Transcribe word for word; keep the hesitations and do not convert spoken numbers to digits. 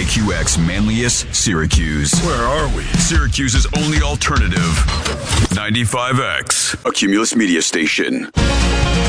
Q X Manlius, Syracuse. Where are we? Syracuse's only alternative. ninety-five X, a Cumulus media station.